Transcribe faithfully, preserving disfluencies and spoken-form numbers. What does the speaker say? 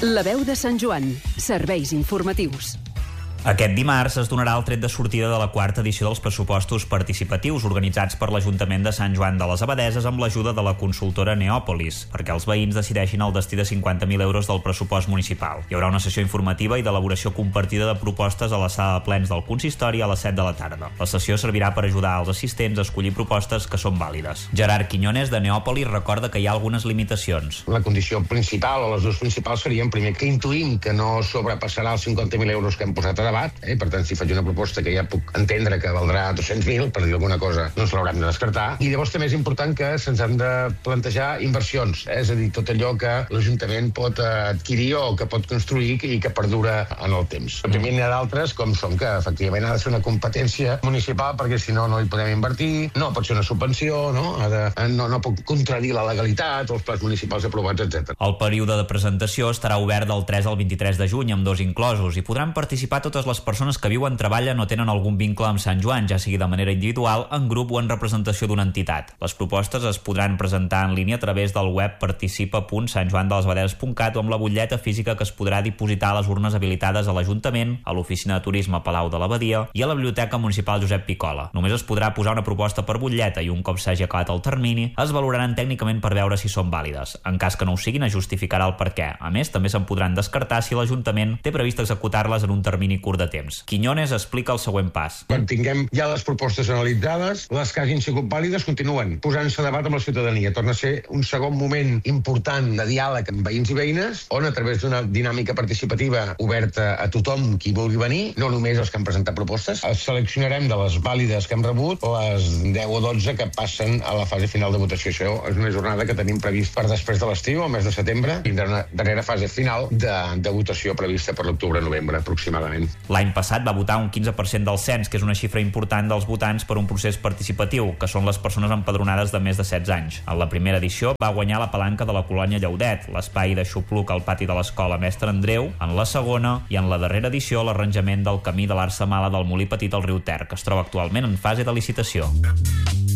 La veu de Sant Joan. Serveis informatius. Aquest dimarts es donarà el tret de sortida de la quarta edició dels pressupostos participatius organitzats per l'Ajuntament de Sant Joan de les Abadeses amb l'ajuda de la consultora Neòpolis, perquè els veïns decideixin el destí de cinquanta mil euros del pressupost municipal. Hi haurà una sessió informativa i d'elaboració compartida de propostes a la sala de plens del consistori a les set de la tarda. La sessió servirà per ajudar als assistents a escollir propostes que són vàlides. Gerard Quiñones, de Neòpolis, recorda que hi ha algunes limitacions. La condició principal, o les dues principals, serien, primer, que intuïm que no sobrepassarà els cinquanta mil euros que hem posat a debat. Eh? Per tant, si faig una proposta que ja puc entendre que valdrà dos-cents mil, per dir alguna cosa, doncs l'haurem de descartar. I llavors també és important que se'ns han de plantejar inversions, eh? És a dir, tot allò que l'Ajuntament pot adquirir o que pot construir i que perdura en el temps. També n'hi ha d'altres, com són que efectivament ha de ser una competència municipal, perquè si no, no hi podem invertir, no pot ser una subvenció, no, ha de, no, no pot contradir la legalitat, els plans municipals aprovats, etcètera. El període de presentació estarà obert del tres al vint-i-tres de juny, amb dos inclosos, i podran participar totes les persones que viuen, treballen o tenen algun vincle amb Sant Joan, ja sigui de manera individual, en grup o en representació d'una entitat. Les propostes es podran presentar en línia a través del web participa punt sant joan de les abadeses punt cat o amb la butlleta física que es podrà dipositar a les urnes habilitades a l'Ajuntament, a l'Oficina de Turisme Palau de l'Abadia i a la Biblioteca Municipal Josep Picola. Només es podrà posar una proposta per butlleta i un cop s'hagi acabat el termini, es valoraran tècnicament per veure si són vàlides. En cas que no ho siguin, es justificarà el perquè. A més, també se'n podran descartar si l'Ajuntament té previst executar-les en un termini curt de temps. Quiñones explica el següent pas. Quan tinguem ja les propostes analitzades, les que hagin sigut vàlides continuen posant-se a debat amb la ciutadania. Torna a ser un segon moment important de diàleg amb veïns i veïnes, on a través d'una dinàmica participativa oberta a tothom qui vulgui venir, no només els que han presentat propostes, els seleccionarem de les vàlides que hem rebut les deu o dotze que passen a la fase final de votació. Això és una jornada que tenim previst per després de l'estiu, al mes de setembre, i tindrà una darrera fase final de, de votació prevista per l'octubre-novembre aproximadament. L'any passat va votar un quinze per cent del cens, que és una xifra important dels votants per un procés participatiu, que són les persones empadronades de més de setze anys. En la primera edició va guanyar la palanca de la colònia Llaudet, l'espai de xupluc al pati de l'escola Mestre Andreu, en la segona, i en la darrera edició l'arranjament del camí de l'Arsa Mala del Molí Petit al riu Ter, que es troba actualment en fase de licitació.